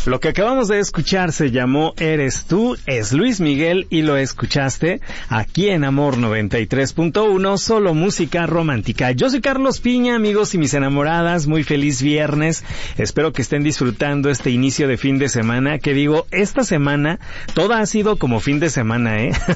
Lo que acabamos de escuchar se llamó Eres Tú, es Luis Miguel y lo escuchaste aquí en Amor 93.1, solo música romántica. Yo soy Carlos Piña, amigos y mis enamoradas, muy feliz viernes. Espero que estén disfrutando este inicio de fin de semana, que digo, esta semana toda ha sido como fin de semana,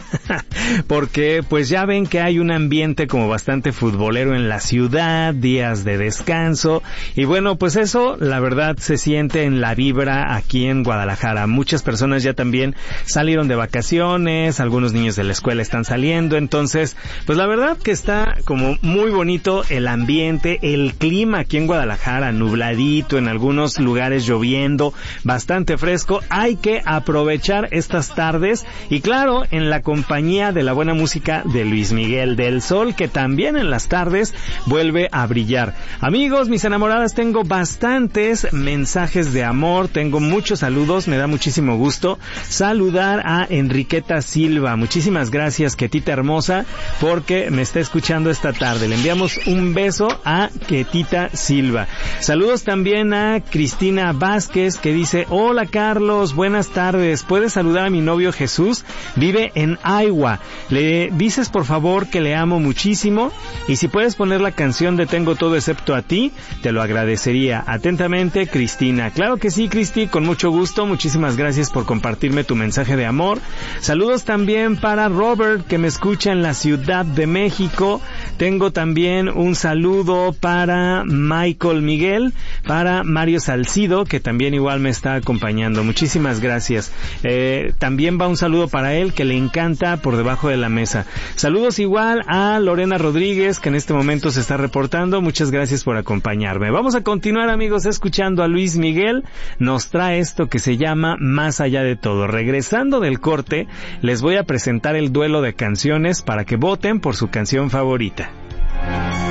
porque pues ya ven que hay un ambiente como bastante futbolero en la ciudad, días de descanso, y bueno, pues eso la verdad se siente en la vibra aquí en Guadalajara. Muchas personas ya también salieron de vacaciones, algunos niños de la escuela están saliendo, entonces pues la verdad que está como muy bonito el ambiente, el clima aquí en Guadalajara, nubladito, en algunos lugares lloviendo, bastante fresco. Hay que aprovechar estas tardes y claro, en la compañía de la buena música de Luis Miguel, del sol que también en las tardes vuelve a brillar. Amigos, mis enamoradas, tengo bastantes mensajes de amor, tengo muchos saludos, me da muchísimo gusto saludar a Enriqueta Silva. Muchísimas gracias, Ketita hermosa, porque me está escuchando esta tarde. Le enviamos un beso a Ketita Silva. Saludos también a Cristina Vázquez, que dice: hola Carlos, buenas tardes, ¿puedes saludar a mi novio Jesús? Vive en Iowa. Le dices por favor que le amo muchísimo, y si puedes poner la canción de Tengo todo excepto a ti, te lo agradecería. Atentamente, Cristina. Claro que sí, Cristi, con mucho gusto. Muchísimas gracias por compartirme tu mensaje de amor. Saludos también para Robert, que me escucha en la Ciudad de México. Tengo también un saludo para Michael Miguel, para Mario Salcido, que también igual me está acompañando. Muchísimas gracias. También va un saludo para él, que le encanta Por Debajo de la Mesa. Saludos igual a Lorena Rodríguez, que en este momento se está reportando. Muchas gracias por acompañarme. Vamos a continuar, amigos, escuchando a Luis Miguel. Nos trae esto que se llama Más allá de todo. Regresando del corte, les voy a presentar el duelo de canciones para que voten por su canción favorita.